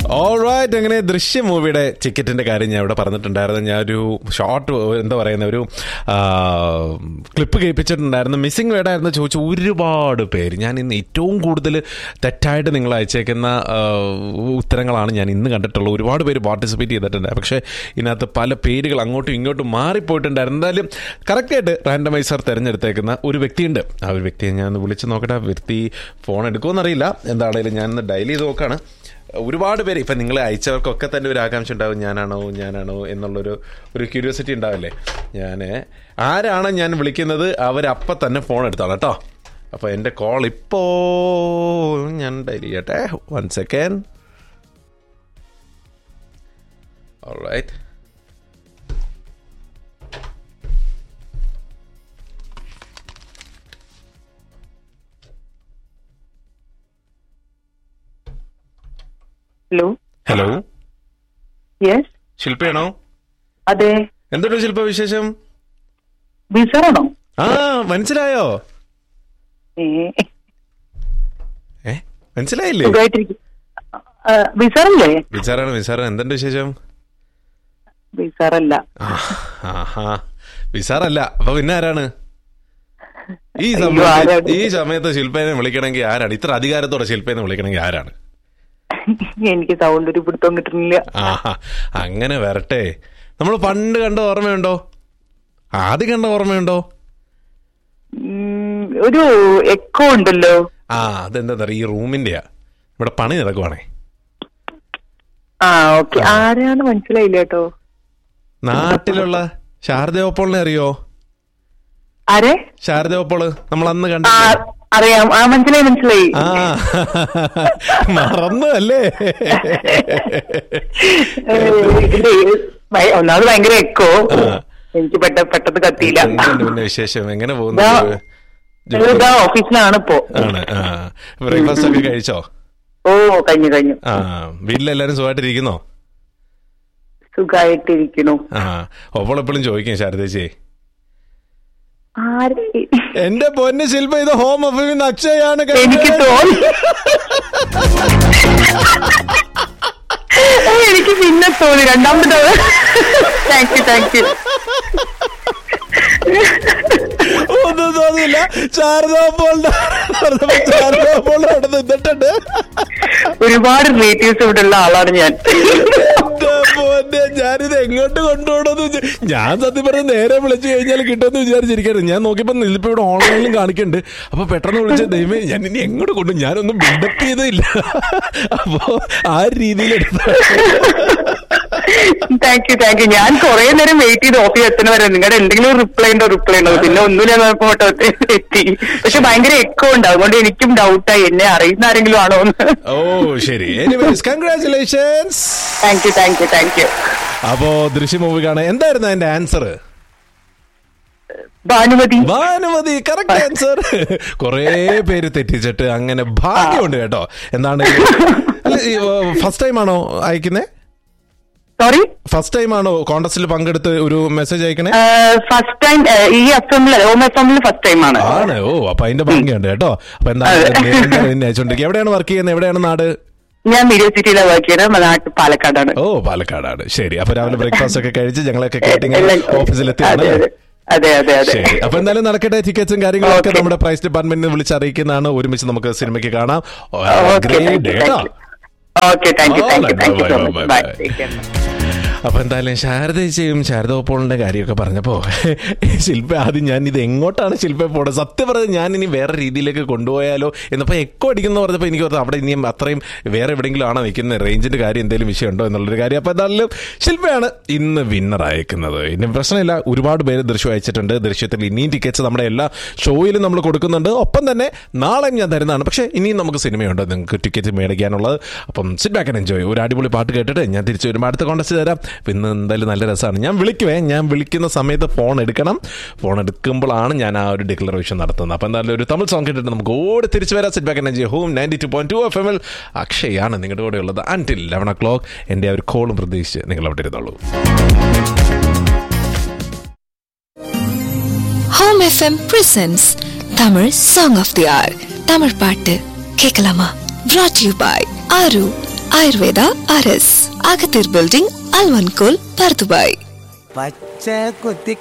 Alright, അങ്ങനെ ദൃശ്യം മൂവിയുടെ ടിക്കറ്റിന്റെ കാര്യം ഞാൻ ഇവിടെ പറഞ്ഞിട്ടുണ്ടായിരുന്നു. ഞാനൊരു ഷോർട്ട് എന്താ പറയുന്ന ഒരു ക്ലിപ്പ് കേൾപ്പിച്ചിട്ടുണ്ടായിരുന്നു. മിസ്സിംഗ് വേർഡായിരുന്നു ചോദിച്ച ഒരുപാട് പേര്. ഞാൻ ഇന്ന് ഏറ്റവും കൂടുതൽ തെറ്റായിട്ട് നിങ്ങൾ അയച്ചേക്കുന്ന ഉത്തരങ്ങളാണ് ഞാൻ ഇന്ന് കണ്ടിട്ടുള്ളത്. ഒരുപാട് പേര് പാർട്ടിസിപ്പേറ്റ് ചെയ്തിട്ടുണ്ട്. പക്ഷേ ഇതിനകത്ത് പല പേരുകൾ അങ്ങോട്ടും ഇങ്ങോട്ടും മാറിപ്പോയിട്ടുണ്ടായിരുന്നു. എന്തായാലും കറക്റ്റായിട്ട് റാൻഡമൈസർ തിരഞ്ഞെടുത്തേക്കുന്ന ഒരു വ്യക്തിയുണ്ട്. ആ ഒരു വ്യക്തിയെ ഞാൻ ഒന്ന് വിളിച്ച് നോക്കട്ടെ. വ്യക്തി ഫോൺ എടുക്കുമെന്നറിയില്ല. എന്താണെങ്കിലും ഞാനൊന്ന് ഡയൽ ചെയ്ത് നോക്കാണ്. ഒരുപാട് പേര് ഇപ്പം നിങ്ങൾ അയച്ചവർക്കൊക്കെ തന്നെ ഒരു ആകാംക്ഷ ഉണ്ടാവും, ഞാനാണോ എന്നുള്ളൊരു ക്യൂരിയോസിറ്റി ഉണ്ടാവില്ലേ. ആരാണ് ഞാൻ വിളിക്കുന്നത് അവരപ്പം തന്നെ ഫോൺ എടുത്താണ് കേട്ടോ. അപ്പോൾ എൻ്റെ കോൾ ഇപ്പോൾ ഞാൻ ഡയൽ ചെയ്യട്ടെ. 1 സെക്കൻഡ്. ഓൾറൈറ്റ്. ഹലോ. യെസ്, ശില്പയാണോ? അതെ. എന്തുണ്ട് ശില്പ വിശേഷം? ബിസാറാണോ? മനസ്സിലായോ? മനസ്സിലായില്ലേ? ബിസാറല്ലേ? ബിസാറാണ്. എന്തുണ്ട് വിശേഷം? ബിസാറല്ല. ബിസാറല്ല. അപ്പൊ പിന്നെ ആരാണ് ഈ സമയത്ത് ശില്പേനെ വിളിക്കണമെങ്കിൽ ആരാണ്? ഇത്ര അധികാരത്തോടെ ശില്പേനെ വിളിക്കണമെങ്കിൽ ആരാണ്? എനിക്ക് സൗണ്ട് ഒരു പിടുത്തം കിട്ടുന്നില്ല. അങ്ങനെ വരട്ടെ. നമ്മൾ പണ്ട് കണ്ട ഓർമ്മയുണ്ടോ? ആദ്യം കണ്ട ഓർമ്മയുണ്ടോ? ഒരു എക്കോ ഉണ്ടല്ലോ. അതെന്താ ഈ റൂമിന്റെയാ. ഇവിടെ പണി നടക്കുവാണേ. ഓക്കെ. ആരാണ് മനസ്സിലായില്ല കേട്ടോ. നാട്ടിലുള്ള ശാരദോപ്പോളിനെ അറിയോ? ആരെ? ശാരദോപ്പോള് നമ്മൾ അന്ന് കണ്ട. അറിയാം. മനസ്സിലായി. മറന്നു അല്ലേ? ഒന്നാമത് ഭയങ്കര എക്കോ. എനിക്ക് പെട്ടെന്ന് കത്തിയില്ല. പിന്നെ വിശേഷം എങ്ങനെ പോകുന്നു? ഓഫീസിലാണ് ഇപ്പോ. ബ്രേക്ക്ഫാസ്റ്റ് ഒക്കെ കഴിച്ചോ? ഓ, കഴിഞ്ഞു. വീട്ടിലെല്ലാരും സുഖമായിട്ടിരിക്കുന്നോ? സുഖമായിട്ടിരിക്കണു. അപ്പോൾ എപ്പോഴും ചോദിക്കും ശാരദേച്ചി, ആരെ? എന്റെ പൊന്ന് ശില്പ, ഇത് ഹോം ഓഫീസിൽ നിന്ന് അക്ഷയാണ്. എനിക്ക് തോന്നി. എനിക്ക് പിന്നെ തോന്നി രണ്ടാമത്തെ. Thank you. ഒന്നും തോന്നില്ല. ശാരദോപ്പോളിന്റെ അവിടെ നിന്നിട്ടുണ്ട്. ഒരുപാട് റിലേറ്റീവ്സ് ഇവിടെ ഉള്ള ആളാണ് ഞാൻ. ഞാനിത് എങ്ങോട്ട് കൊണ്ടുപോകണമെന്ന് ഞാൻ സത്യം പറഞ്ഞ നേരെ വിളിച്ചു കഴിഞ്ഞാൽ കിട്ടുമെന്ന് വിചാരിച്ചിരിക്കായിരുന്നു. ഞാൻ നോക്കിയപ്പോ ഇപ്പൊ ഇവിടെ ഓൺലൈനിലും കാണിക്കുന്നുണ്ട്. അപ്പൊ പെട്ടെന്ന് വിളിച്ച ദൈവമേ, ഞാൻ ഇനി എങ്ങോട്ട് കൊണ്ടു, ഞാനൊന്നും ബിൽഡപ്പ് ചെയ്തില്ല. അപ്പോ ആ രീതിയിൽ താങ്ക് യു. ഞാൻ കുറെ നേരം വെയിറ്റ് ചെയ്ത് ഓഫീസ് എത്തുന്ന വരെ നിങ്ങളുടെ എന്തെങ്കിലും റിപ്ലൈ ഉണ്ടോ. പിന്നെ ഒന്നുമില്ല, ഫോട്ടോ എത്തി. പക്ഷെ ഭയങ്കര എക്കോ ഉണ്ട്. അതുകൊണ്ട് എനിക്കും ഡൗട്ടായി എന്നെ അറിയുന്ന ആരെങ്കിലും ആണോ എന്ന്. ഓ ശരി. കൺഗ്രാറ്റുലേഷൻസ്. Thank you. അപ്പോ ദൃശ്യ മൂവി കാണാൻ എന്തായിരുന്നു അതിന്റെ ആൻസർ? ഭാനുമതി. Correct answer. കൊറേ പേര് തെറ്റിച്ചിട്ട് അങ്ങനെ ഭാഗ്യമുണ്ട് കേട്ടോ. എന്താണ് ഫസ്റ്റ് ടൈം ആണോ അയക്കുന്നേ? സോറി, ഫസ്റ്റ് ടൈം ആണോ കോൺടെസ്റ്റിൽ പങ്കെടുത്ത് ഒരു മെസ്സേജ് അയക്കണേ? First time. ഈ FM ഫസ്റ്റ് ടൈം ആണ്. ഓ, അപ്പൊ അതിന്റെ ഭംഗിയുണ്ട് കേട്ടോ. അപ്പൊ എന്താ അയച്ചോണ്ടിരിക്കുക? എവിടെയാണ് വർക്ക് ചെയ്യുന്നത്? എവിടെയാണ് നാട്? ഞാൻ മീഡിയ സിറ്റിയിലാണ് വർക്ക് ചെയ്യുന്നത്. നാട്ട് പാലക്കാടാണ്. ഓ, പാലക്കാടാണ്. ശരി. അപ്പൊ രാവിലെ ബ്രേക്ക്ഫാസ്റ്റ് ഒക്കെ കഴിച്ച് ഞങ്ങളൊക്കെ ഓഫീസിലെത്തിയാണ്. അതെ. ശരി. അപ്പൊ എന്തായാലും നടക്കട്ടെ. ടിക്കറ്റ്സും കാര്യങ്ങളൊക്കെ നമ്മുടെ പ്രൈസ് ഡിപ്പാർട്ട്മെന്റിനെ വിളിച്ചറിയിക്കുന്നതാണ്. ഒരുമിച്ച് നമുക്ക് സിനിമയ്ക്ക് കാണാം. ഗ്രേറ്റ് ഡേ കേട്ടോ. Okay, thank you so much. By. അപ്പൊ എന്തായാലും ശാരദയും ശാരദോപ്പോളിന്റെ കാര്യമൊക്കെ പറഞ്ഞപ്പോ ശില്പ ആദ്യം ഞാൻ ഇത് എങ്ങോട്ടാണ് ശില്പ പോണത്, സത്യം പറഞ്ഞത് ഞാൻ ഇനി വേറെ രീതിയിലേക്ക് കൊണ്ടുപോയാലോ എന്നപ്പോ എക്കോ അടിക്കുന്നു പറഞ്ഞപ്പോ എനിക്ക് ഓർത്ത് അവിടെ ഇനിയും അത്രയും വേറെ എവിടെയെങ്കിലും ആണോ വെക്കുന്നത്, റേഞ്ചിന്റെ കാര്യം എന്തെങ്കിലും വിഷയം ഉണ്ടോ എന്നുള്ളൊരു കാര്യം. അപ്പൊ എന്തായാലും ശില്പയാണ് ഇന്ന് വിന്നർ അയക്കുന്നത്. ഇനി പ്രശ്നമില്ല, ഒരുപാട് പേര് ദൃശ്യം അയച്ചിട്ടുണ്ട്. ദൃശ്യത്തിൽ ഇനിയും ടിക്കറ്റ്സ് നമ്മുടെ എല്ലാ ഷോയിലും നമ്മൾ കൊടുക്കുന്നുണ്ട്. ഒപ്പം തന്നെ നാളെയും ഞാൻ തരുന്നതാണ്. പക്ഷേ ഇനിയും നമുക്ക് സിനിമയുണ്ട് നിങ്ങൾക്ക് ടിക്കറ്റ് മേടിക്കാനുള്ളത്. അപ്പം സിറ്റ് ബാക്ക് ആൻഡ് എൻജോയ്. ഒരു അടിപൊളി പാട്ട് കേട്ടിട്ട് ഞാൻ തിരിച്ചു വരുമ്പോൾ അടുത്ത കോൺടെസ്റ്റ് തരാം. ഇന്ന് എന്തായാലും നല്ല രസമാണ്. ഞാൻ വിളിക്കുന്ന സമയത്ത് ഫോൺ എടുക്കണം. ഫോൺ എടുക്കുമ്പോഴാണ് ഞാൻ ആ ഒരു ഡിക്ലറേഷൻ നടത്തുന്നത്. അപ്പം എന്തായാലും ഒരു തമിഴ് സോങ് കേട്ടിട്ട് നമുക്ക് ഓടി തിരിച്ചു വരാം. Sit back and enjoy home 92.2 FM. അക്ഷയാണ് നിങ്ങളുടെ കൂടെ ഉള്ളത് അൻറ്റിൽ 11 o'clock. എൻ്റെ ആ ഒരു കോളും പ്രതീക്ഷിച്ച് നിങ്ങൾ അവിടെ ഇരുന്നുള്ളൂ. Home FM presents Tamil Song of the Hour. Tamil பாட்டு கேட்கலாமா? Brought to you by Aru Ayurveda RS, Agathir Building, Alvankul, Pardubai. പച്ച കുത്തി